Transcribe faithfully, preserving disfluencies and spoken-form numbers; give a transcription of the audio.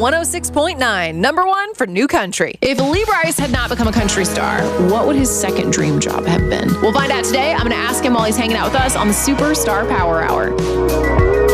one oh six point nine, number one for new country. If Lee Brice had not become a country star, what would his second dream job have been? We'll find out today. I'm going to ask him while he's hanging out with us on the Superstar Power Hour.